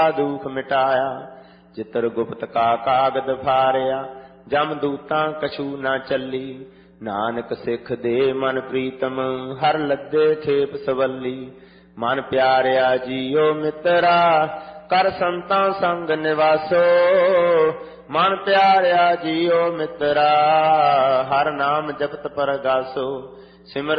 ਦੁਖ ਮਿਟਾਇਆ। ਚਿਤਰ ਗੁਪਤ ਕਾ ਕਾਗਦ ਫਾਰਿਆ, ਜਮ ਦੂਤਾਂ ਕਛੂ ਨਾ ਚੱਲੀ। ਨਾਨਕ ਸਿੱਖ ਦੇ ਮਨ ਪ੍ਰੀਤਮ, ਹਰ ਲੱਦੇ ਖੇਪ ਸਵੱਲੀ। ਮਨ ਪਿਆਰਿਆ ਜੀਓ ਮਿੱਤਰਾ, ਕਰ ਸੰਤਾਂ ਸੰਗ ਨਿਵਾਸੋ। ਮਨ ਪਿਆਰਿਆ ਜੀਓ ਮਿੱਤਰਾ, ਹਰ ਨਾਮ ਜਪਤ ਪਰਗਾਸੋ। ਸਿਮਰ